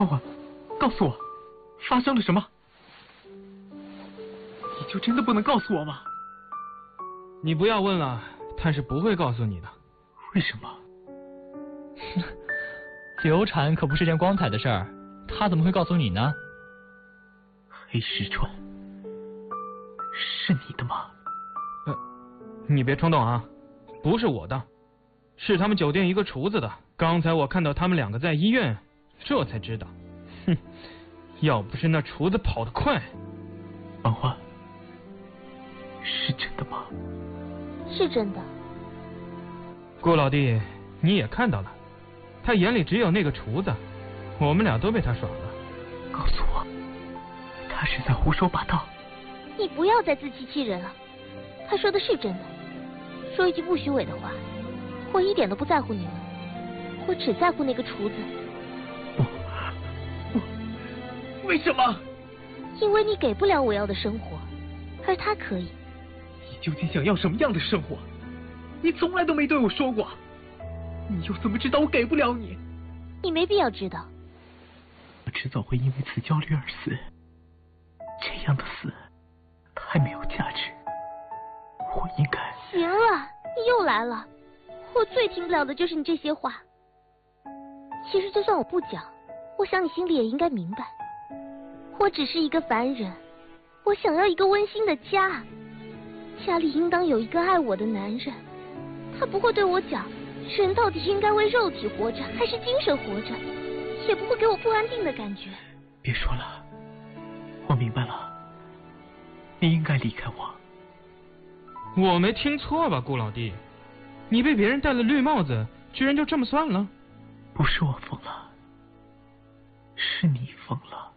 欢欢，告诉我，发生了什么？你就真的不能告诉我吗？ 你不要问了，他是不会告诉你的。 为什么？ 流产可不是件光彩的事儿，他怎么会告诉你呢？ 黑石川，是你的吗？ 你别冲动啊，不是我的，是他们酒店一个厨子的。刚才我看到他们两个在医院，这才知道。哼，要不是那厨子跑得快。 欢欢，是真的吗？ 是真的。 顾老弟，你也看到了，他眼里只有那个厨子，我们俩都被他耍了。 告诉我，他是在胡说八道。 你不要再自欺欺人了，他说的是真的。说一句不虚伪的话，我一点都不在乎你们，我只在乎那个厨子。 为什么？ 因为你给不了我要的生活，而他可以。 你究竟想要什么样的生活？你从来都没对我说过，你又怎么知道我给不了你？ 你没必要知道。 我迟早会因为此焦虑而死，这样的死太没有价值。我应该…… 行了，你又来了，我最听不了的就是你这些话。其实就算我不讲，我想你心里也应该明白，我只是一个凡人，我想要一个温馨的家，家里应当有一个爱我的男人，他不会对我讲人到底应该为肉体活着还是精神活着，也不会给我不安定的感觉。 别说了，我明白了，你应该离开我。 我没听错吧，顾老弟？你被别人戴了绿帽子，居然就这么算了？ 不是我疯了，是你疯了。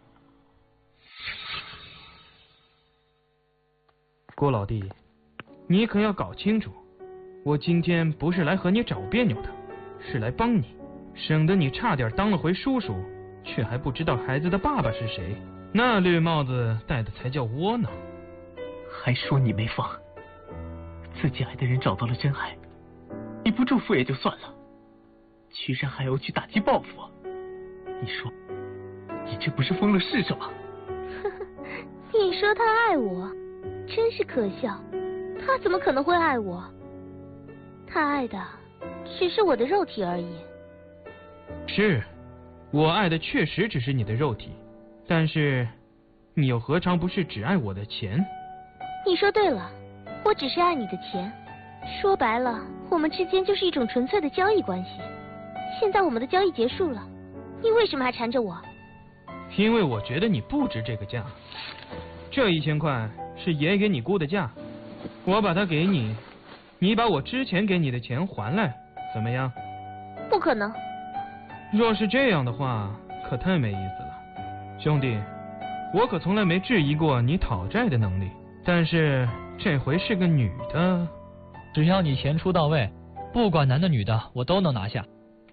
顾老弟，你可要搞清楚，我今天不是来和你找别扭的，是来帮你，省得你差点当了回叔叔，却还不知道孩子的爸爸是谁，那绿帽子戴的才叫窝囊。 还说你没疯，自己爱的人找到了真爱，你不祝福也就算了，居然还要去打击报复。你说，你这不是疯了是什么？ 你说他爱我，真是可笑，他怎么可能会爱我？他爱的只是我的肉体而已。 是，我爱的确实只是你的肉体，但是你又何尝不是只爱我的钱？ 你说对了，我只是爱你的钱，说白了，我们之间就是一种纯粹的交易关系。现在我们的交易结束了，你为什么还缠着我？ 因为我觉得你不值这个价。这1000块是爷给你估的价，我把它给你，你把我之前给你的钱还来，怎么样？ 不可能。 若是这样的话，可太没意思了。兄弟，我可从来没质疑过你讨债的能力，但是这回是个女的， 只要你钱出到位，不管男的女的，我都能拿下。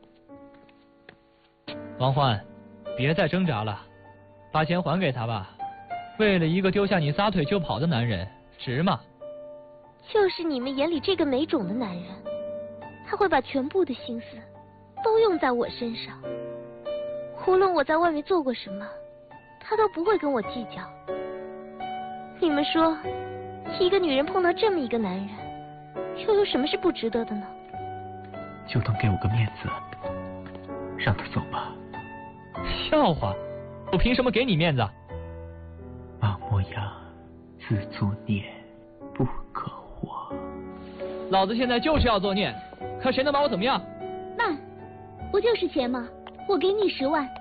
王欢，别再挣扎了，把钱还给他吧。为了一个丢下你撒腿就跑的男人，值吗？ 就是你们眼里这个没种的男人，他会把全部的心思都用在我身上，无论我在外面做过什么，他都不会跟我计较。你们说，一个女人碰到这么一个男人，又有什么是不值得的呢？ 就当给我个面子，让他走吧。 笑话，我凭什么给你面子？ 马莫呀，自作孽不可活。 老子现在就是要作孽，看谁能把我怎么样？ 慢，不就是钱吗？我给你10万。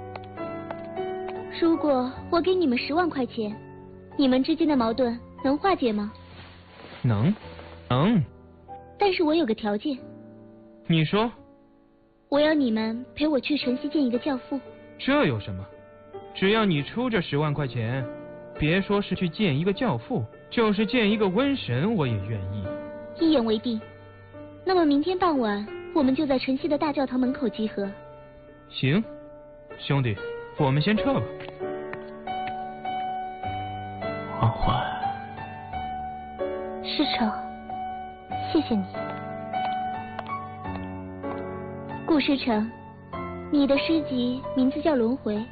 如果我给你们10万块钱，你们之间的矛盾能化解吗？ 能。 但是我有个条件。 你说。 我要你们陪我去城西见一个教父。 这有什么？只要你出这10万块钱，别说是去见一个教父，就是见一个瘟神，我也愿意。 一言为定。那么明天傍晚，我们就在城西的大教堂门口集合。 行，兄弟，我们先撤吧。 欢欢， 师承，谢谢你。顾师承，你的诗集名字叫《轮回》，